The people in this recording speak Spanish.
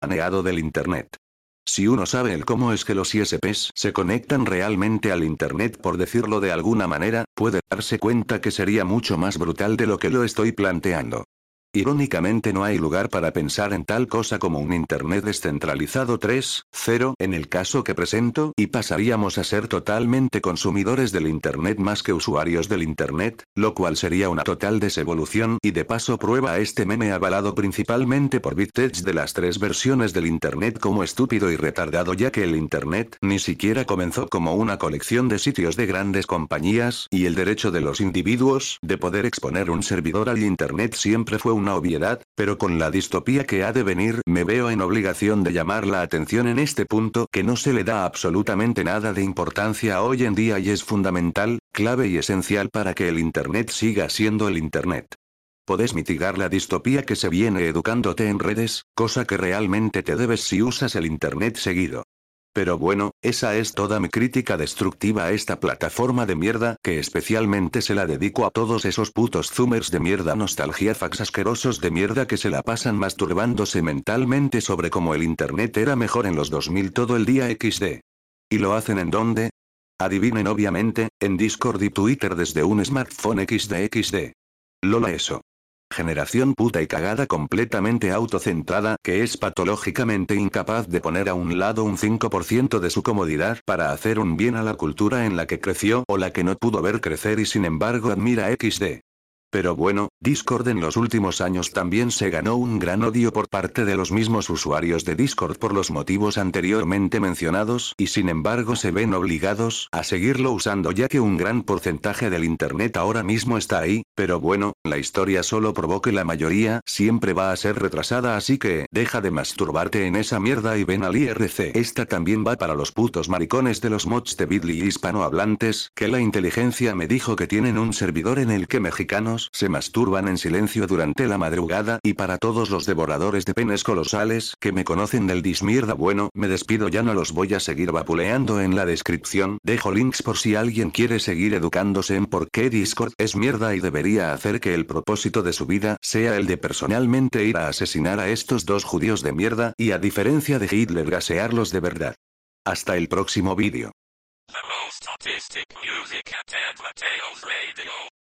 baneado del Internet. Si uno sabe el cómo es que los ISPs se conectan realmente al Internet, por decirlo de alguna manera, puede darse cuenta que sería mucho más brutal de lo que lo estoy planteando. Irónicamente, no hay lugar para pensar en tal cosa como un Internet descentralizado 3.0 en el caso que presento, y pasaríamos a ser totalmente consumidores del Internet más que usuarios del Internet, lo cual sería una total desevolución, y de paso prueba a este meme avalado principalmente por BitTech de las 3 versiones del Internet como estúpido y retardado, ya que el Internet ni siquiera comenzó como una colección de sitios de grandes compañías, y el derecho de los individuos de poder exponer un servidor al Internet siempre fue una obviedad, pero con la distopía que ha de venir me veo en obligación de llamar la atención en este punto que no se le da absolutamente nada de importancia hoy en día y es fundamental, clave y esencial para que el Internet siga siendo el Internet. Podés mitigar la distopía que se viene educándote en redes, cosa que realmente te debes si usas el Internet seguido. Pero bueno, esa es toda mi crítica destructiva a esta plataforma de mierda, que especialmente se la dedico a todos esos putos zoomers de mierda nostalgiafax asquerosos de mierda que se la pasan masturbándose mentalmente sobre cómo el Internet era mejor en los 2000 todo el día XD. ¿Y lo hacen en dónde? Adivinen, obviamente, en Discord y Twitter desde un smartphone XD. Lola eso. Generación puta y cagada completamente autocentrada que es patológicamente incapaz de poner a un lado un 5% de su comodidad para hacer un bien a la cultura en la que creció o la que no pudo ver crecer y sin embargo admira XD. Pero bueno, Discord en los últimos años también se ganó un gran odio por parte de los mismos usuarios de Discord por los motivos anteriormente mencionados, y sin embargo se ven obligados a seguirlo usando ya que un gran porcentaje del Internet ahora mismo está ahí, pero bueno, la historia solo probó que la mayoría siempre va a ser retrasada, así que deja de masturbarte en esa mierda y ven al IRC. Esta también va para los putos maricones de los mods de Bitly hispanohablantes, que la inteligencia me dijo que tienen un servidor en el que mexicanos se masturban en silencio durante la madrugada, y para todos los devoradores de penes colosales que me conocen del dismierda. Bueno, me despido, ya no los voy a seguir vapuleando. En la descripción dejo links por si alguien quiere seguir educándose en por qué Discord es mierda y debería hacer que el propósito de su vida sea el de personalmente ir a asesinar a estos dos judíos de mierda y a diferencia de Hitler gasearlos de verdad. Hasta el próximo vídeo.